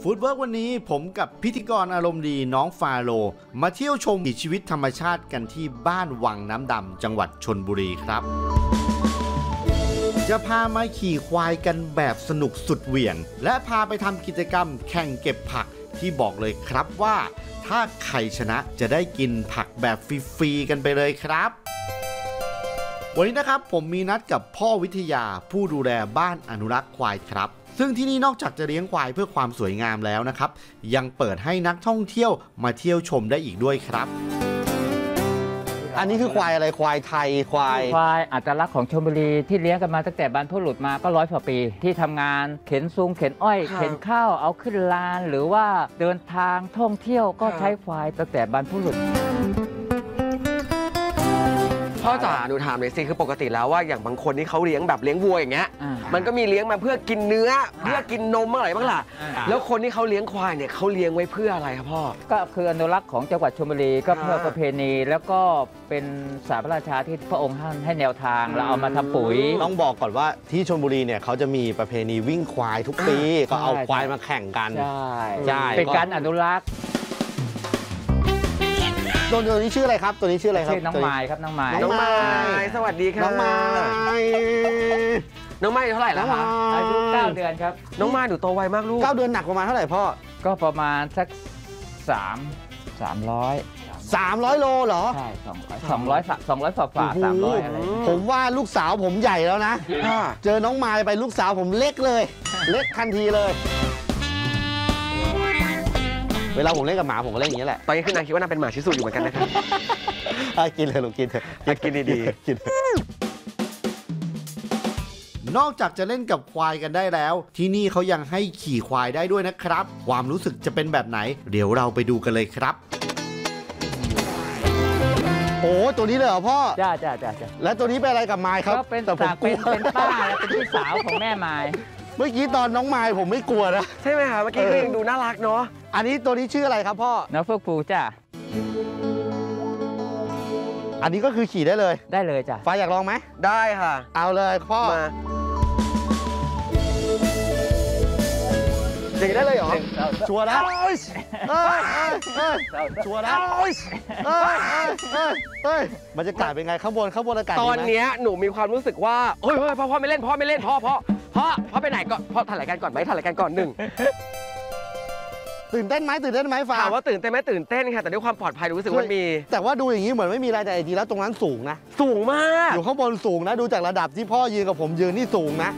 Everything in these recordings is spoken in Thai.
ฟู้ดเวิร์กวันนี้ผมกับพิธีกรอารมณ์ดีน้องฟาโลมาเที่ยวชมชีวิตธรรมชาติกันที่บ้านวังน้ำดำจังหวัดชลบุรีครับจะพามาขี่ควายกันแบบสนุกสุดเหวี่ยงและพาไปทำกิจกรรมแข่งเก็บผักที่บอกเลยครับว่าถ้าใครชนะจะได้กินผักแบบฟรีๆกันไปเลยครับวันนี้นะครับผมมีนัดกับพ่อวิทยาผู้ดูแลบ้านอนุรักษ์ควายครับซึ่งที่นี่นอกจากจะเลี้ยงควายเพื่อความสวยงามแล้วนะครับยังเปิดให้นักท่องเที่ยวมาเที่ยวชมได้อีกด้วยครับอันนี้คือควายอะไรควายไทยควายอัตลักษณ์ของชลบุรีที่เลี้ยงกันมาตั้งแต่บรรพบุรุษมาก็100 กว่าปีที่ทำงานเข็นซุงเข็นอ้อยเข็นข้าวเอาขึ้นลานหรือว่าเดินทางท่องเที่ยวก็ใช้ควายตั้งแต่บรรพบุรุษพ่อจ๋าหนูถามเลยสิคือปกติแล้วว่าอย่างบางคนที่เขาเลี้ยงแบบเลี้ยงวัวอย่างเงี้ยมันก็มีเลี้ยงมาเพื่อกินเนื้อเพื่อกินนมอะไรบ้างล่ะแล้วคนที่เขาเลี้ยงควายเนี่ยเขาเลี้ยงไว้เพื่ออะไรครับพ่อก็คืออนุรักษ์ของจังหวัดชลบุรีก็เพื่อประเพณีแล้วก็เป็นสารพระราชาที่พระองค์ท่านให้แนวทางแล้วเอามาทำปุ๋ยต้องบอกก่อนว่าที่ชลบุรีเนี่ยเขาจะมีประเพณีวิ่งควายทุกปีก็เอาควายมาแข่งกันใช่เป็นการอนุรักษ์ตัวนี้ชื่ออะไรครับตัวนี้ชื่ออะไรครับชื่อน้องไม้ครับน้องไม้สวัสดีค่ะน้องไม้เท่าไหร่แล้วคะอายุ9 เดือนครับน้องไม้หนูโตไวมากลูก 9 เดือนหนักประมาณเท่าไหร่พ่อก็ประมาณสัก300 โลเหรอใช่200ฝ่า300อะไรผมว่าลูกสาวผมใหญ่แล้วนะเจอน้องไม้ไปลูกสาวผมเล็กเลยเล็กทันทีเลยเวลาผมเล่นกับหมาผมก็เล่นอย่างนี้แหละตอนนี้คือนางคิดว่านางเป็นหมาชิสุอยู่เหมือนกันนะครับกินเลยลูกกินเถอะกินดีๆกินนอกจากจะเล่นกับควายกันได้แล้วที่นี่เขายังให้ขี่ควายได้ด้วยนะครับความรู้สึกจะเป็นแบบไหนเดี๋ยวเราไปดูกันเลยครับโอ้ตัวนี้เลยเหรอพ่อจ้าแล้วตัวนี้เป็นอะไรกับไม้ครับก็เป็นป้าและเป็นพี่สาวของแม่ไม้เมื่อกี้ตอนน้องไม้ผมไม่กลัวนะใช่ไหมคะเมื่อกี้ก็ยังดูน่ารักเนาะอันนี้ตัวนี้ชื่ออะไรครับพ่อน้องเฟื่องฟูจ้าอันนี้ก็คือขี่ได้เลยจ้ะฟ้าอยากลองไหมได้ค่ะเอาเลยพ่อมาอย่างนี้ได้เลยเหรอชัวร์นะชัวร์นะบรรยากาศเป็นไงข้างบนอากาศตอนนี้หนูมีความรู้สึกว่าเฮ้ยพ่อไม่เล่นพ่อไปไหนก่อนพ่อถ่ายรายการก่อนไหมถ่ายรายการก่อน1 ตื่นเต้นไหมฟ้าถามว่าตื่นเต้นไหมตื่นเต้นค่ะแต่ด้วยความปลอดภัยรู้สึกว่ามีแต่ว่าดูอย่างนี้เหมือนไม่มีอะไรแต่จริงแล้วตรงนั้นสูงนะสูงมากอยู่ข้างบนสูงนะดูจากระดับที่พ่อยืนกับผมยืนนี่สูงนะ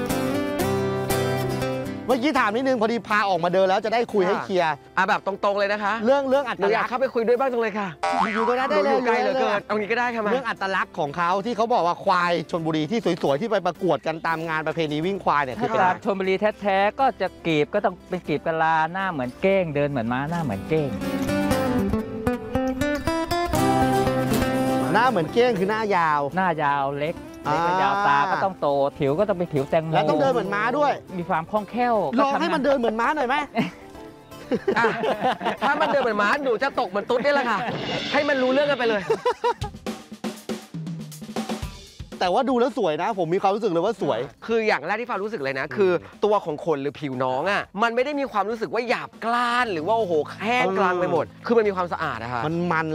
เมื่อกี้ถามนิดนึงพอดีพาออกมาเดินแล้วจะได้คุยให้เคลียร์แบบตรงๆเลยนะคะเรื่องอัตลักษณ์อยากเข้าไปคุยด้วยบ้างจังเลยค่ะอยู่ตรงนั้นได้เลยไกลเหลือเกินเอางี้ก็ได้ค่ะเรื่องอัตลักษณ์ของเขาที่เขาบอกว่าควายชลบุรีที่สวยๆที่ไปประกวดกันตามงานประเพณีวิ่งควายเนี่ยคือเป็นชลบุรีแท้ๆก็จะกีบก็ต้องเป็นกีบกะลาหน้าเหมือนเก้งเดินเหมือนม้าหน้าเหมือนเก้งหน้าเหมือนเก้งคือหน้ายาวเล็กยาวตาก็ต้องโตผิวก็ต้องเป็นผิวแตงโมแล้วต้องเดินเหมือนม้าด้วยมีความคล่องแคล่วลองให้มันเดินเหมือนม้าหน่อยไหมถ้ามันเดินเหมือนม้าหนูจะตกเหมือนตุ๊ดนี่แหละค่ะให้มันรู้เรื่องกันไปเลยแต่ว่าดูแล้วสวยนะผมมีความรู้สึกเลยว่าสวยคืออย่างแรกที่ฟ้ารู้สึกเลยนะคือตัวของขนหรือผิวน้องอ่ะมันไม่ได้มีความรู้สึกว่าหยาบกร้านหรือว่าโอ้โหแห้งกลางไปหมดคือมันมีความสะอาดนะคะมัน